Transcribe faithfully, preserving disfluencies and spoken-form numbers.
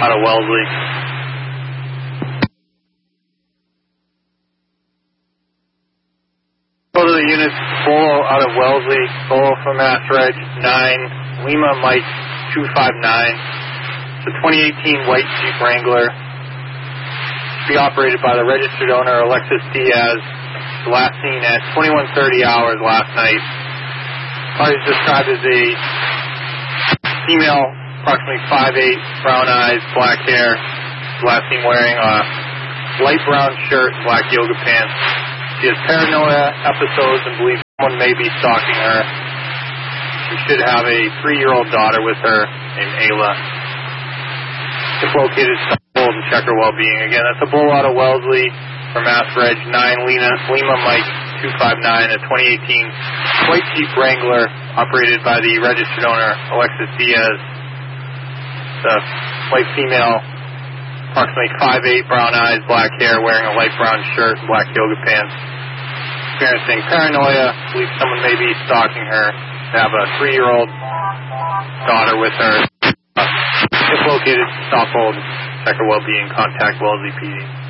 out of Wellesley. Go to the unit, Bolo out of Wellesley, Bolo from Mass Reg nine, Lima Mike two five nine. It's a twenty eighteen white Jeep Wrangler. To be operated by the registered owner, Alexis Diaz. Last seen at twenty-one thirty hours last night. Car is described as a female, approximately five eight, brown eyes, black hair. Last seen wearing a light brown shirt, black yoga pants. She has paranoia episodes and believes someone may be stalking her. She should have a three-year-old daughter with her named Ayla. If located, hold and check her well-being. Again, that's a bull out of Wellesley for Mass Reg nine, Lima, Lima Mike two five nine, a twenty eighteen white Jeep Wrangler operated by the registered owner, Alexis Diaz. The white female, approximately five eight, brown eyes, black hair, wearing a light brown shirt, black yoga pants. Experiencing paranoia, believes someone may be stalking her. They have a three-year-old daughter with her. If located, stop, hold, check her well-being, contact Wellesley P D.